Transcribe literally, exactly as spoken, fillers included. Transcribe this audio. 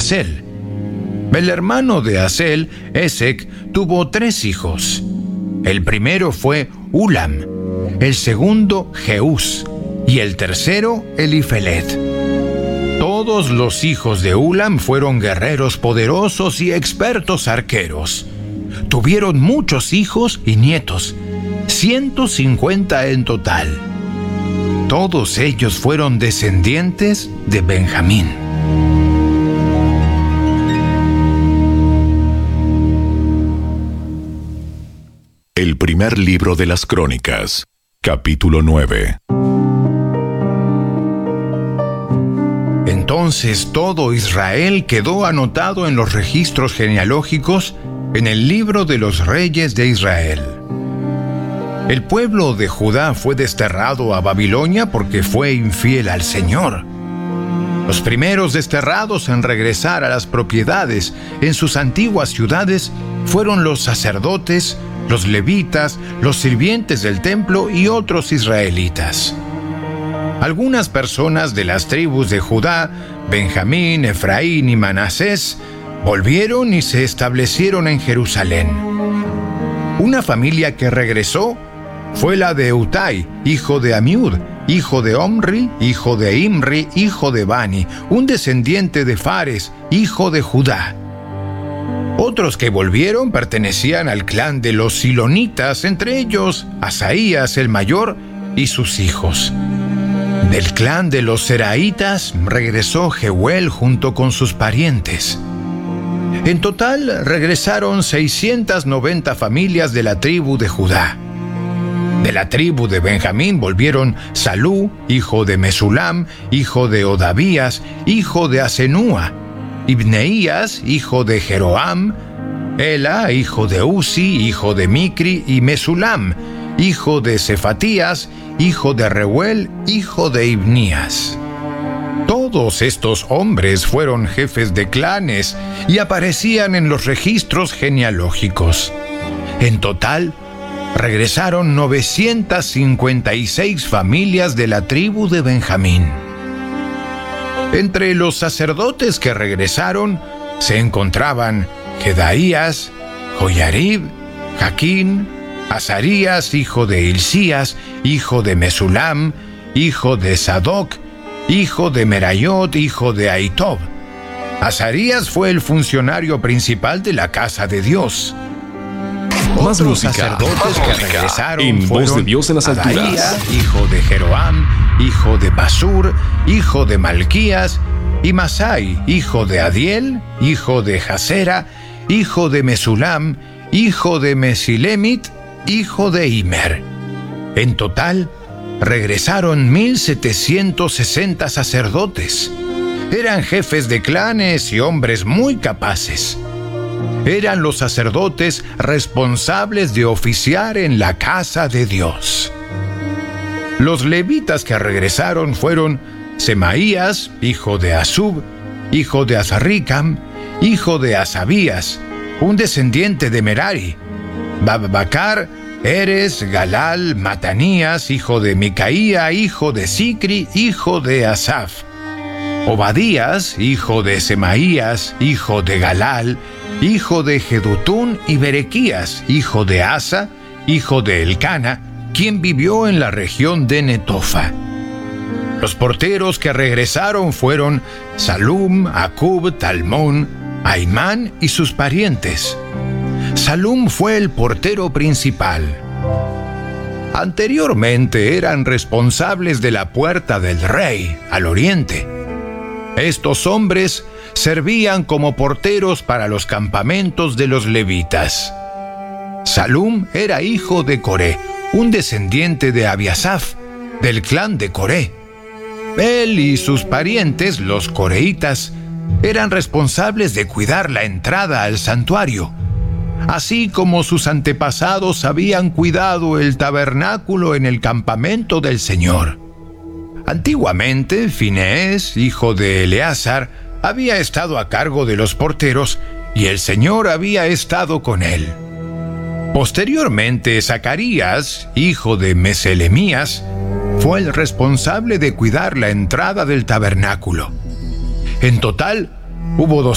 Asel. El hermano de Asel, Esec, tuvo tres hijos. El primero fue Ulam, el segundo Jeús y el tercero Elifelet. Todos los hijos de Ulam fueron guerreros poderosos y expertos arqueros. Tuvieron muchos hijos y nietos, ciento cincuenta en total. Todos ellos fueron descendientes de Benjamín. El primer libro de las Crónicas, capítulo nueve. Entonces todo Israel quedó anotado en los registros genealógicos en el libro de los reyes de Israel. El pueblo de Judá fue desterrado a Babilonia porque fue infiel al Señor. Los primeros desterrados en regresar a las propiedades en sus antiguas ciudades fueron los sacerdotes, los levitas, los sirvientes del templo y otros israelitas. Algunas personas de las tribus de Judá, Benjamín, Efraín y Manasés, volvieron y se establecieron en Jerusalén. Una familia que regresó fue la de Utai, hijo de Amiud, hijo de Omri, hijo de Imri, hijo de Bani, un descendiente de Fares, hijo de Judá. Otros que volvieron pertenecían al clan de los silonitas, entre ellos Asaías el mayor y sus hijos. Del clan de los seraitas regresó Jehuel junto con sus parientes. En total regresaron seiscientas noventa familias de la tribu de Judá. De la tribu de Benjamín volvieron Salú, hijo de Mesulam, hijo de Odavías, hijo de Asenúa, Ibneías, hijo de Jeroam, Ela, hijo de Uzi, hijo de Micri, y Mesulam, hijo de Cefatías, hijo de Reuel, hijo de Ibnías. Todos estos hombres fueron jefes de clanes y aparecían en los registros genealógicos. En total, regresaron novecientas cincuenta y seis familias de la tribu de Benjamín. Entre los sacerdotes que regresaron se encontraban Jedaías, Joyarib, Jaquín, Azarías, hijo de Hilcías, hijo de Mesulam, hijo de Sadoc, hijo de Merayot, hijo de Ahitob. Azarías fue el funcionario principal de la casa de Dios. Más Otros música, sacerdotes más que música, regresaron en fueron voz de Dios en las Adaía, alturas. hijo de Jeroam, hijo de Pasur, hijo de Malquías, y Masai, hijo de Adiel, hijo de Jasera, hijo de Mesulam, hijo de Mesilemit, hijo de Imer. En total, regresaron mil setecientos sesenta sacerdotes. Eran jefes de clanes y hombres muy capaces. Eran los sacerdotes responsables de oficiar en la casa de Dios. Los levitas que regresaron fueron Semaías, hijo de Asub, hijo de Azarricam, hijo de Asabías, un descendiente de Merari, Babbacar, Eres, Galal, Matanías, hijo de Micaía, hijo de Sicri, hijo de Asaf, Obadías, hijo de Semaías, hijo de Galal, hijo de Jedutún, y Berequías, hijo de Asa, hijo de Elcana, quien vivió en la región de Netofa. Los porteros que regresaron fueron Salum, Acub, Talmón, Aimán y sus parientes. Salum fue el portero principal. Anteriormente eran responsables de la puerta del rey, al oriente. Estos hombres servían como porteros para los campamentos de los levitas. Salum era hijo de Coré, un descendiente de Abiasaf, del clan de Coré. Él y sus parientes, los coreitas, eran responsables de cuidar la entrada al santuario, así como sus antepasados habían cuidado el tabernáculo en el campamento del Señor. Antiguamente, Fineés, hijo de Eleazar, había estado a cargo de los porteros y el Señor había estado con él. Posteriormente, Zacarías, hijo de Meselemías, fue el responsable de cuidar la entrada del tabernáculo. En total, hubo dos